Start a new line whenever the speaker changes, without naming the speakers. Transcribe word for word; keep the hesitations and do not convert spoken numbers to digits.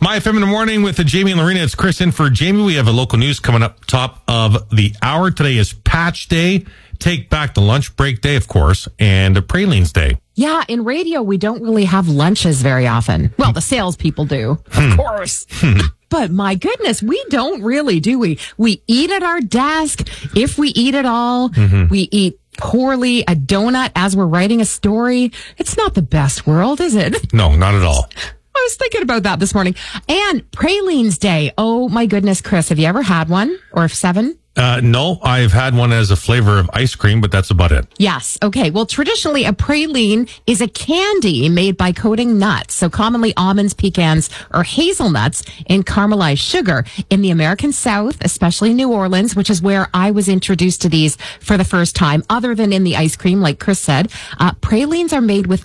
My F M in the morning with Jamie and Lorena. It's Chris in for Jamie. We have a local news coming up top of the hour. Today is Patch Day. Take back the lunch break day, of course, and Pralines Day.
Yeah, in radio, we don't really have lunches very often. Well, the salespeople do, of course. But my goodness, we don't really, do we? We eat at our desk. If we eat at all, mm-hmm. we eat poorly. A donut as we're writing a story. It's not the best world, is it?
No, not at all.
I was thinking about that this morning. And Pralines Day. Oh, my goodness, Chris, have you ever had one? Or if seven?
Uh, no, I've had one as a flavor of ice cream, but that's about it.
Yes. Okay. Well, traditionally, a praline is a candy made by coating nuts. So commonly almonds, pecans, or hazelnuts in caramelized sugar. In the American South, especially New Orleans, which is where I was introduced to these for the first time, other than in the ice cream, like Chris said, uh, pralines are made with